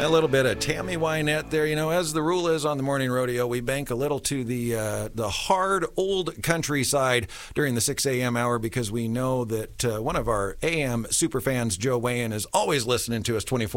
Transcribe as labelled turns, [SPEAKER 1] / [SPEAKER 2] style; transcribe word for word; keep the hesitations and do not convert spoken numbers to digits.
[SPEAKER 1] A little bit of Tammy Wynette there. You know, as the rule is on the Morning Rodeo, we bank a little to the uh, the hard old countryside during the six a.m. hour because we know that uh, one of our A M super fans, Joe Wayan, is always listening to us twenty-four